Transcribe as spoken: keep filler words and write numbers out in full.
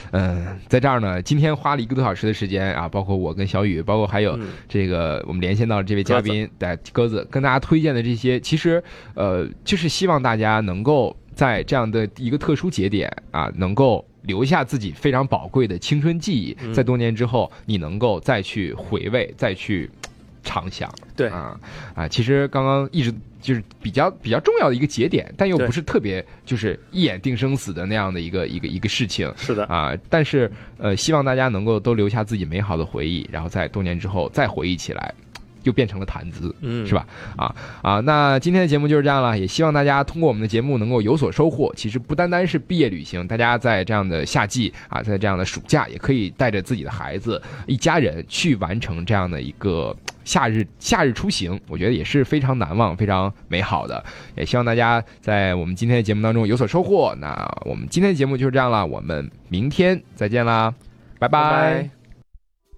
嗯、呃，在这儿呢，今天花了一个多小时的时间啊，包括我跟小雨，包括还有这个我们连线到这位嘉宾的鸽子，跟大家推荐的这些，其实呃，就是希望大家能够在这样的一个特殊节点啊，能够留下自己非常宝贵的青春记忆，在多年之后，你能够再去回味，再去畅想。 对啊啊，其实刚刚一直就是比较比较重要的一个节点，但又不是特别就是一眼定生死的那样的一个一个一个事情。 是的啊，但是呃，希望大家能够都留下自己美好的回忆，然后在多年之后再回忆起来。又变成了谈资， 嗯， 是吧？啊啊，那今天的节目就是这样了，也希望大家通过我们的节目能够有所收获。其实不单单是毕业旅行，大家在这样的夏季啊，在这样的暑假，也可以带着自己的孩子、一家人去完成这样的一个夏日夏日出行，我觉得也是非常难忘、非常美好的。也希望大家在我们今天的节目当中有所收获。那我们今天的节目就是这样了，我们明天再见啦，拜拜。 拜拜。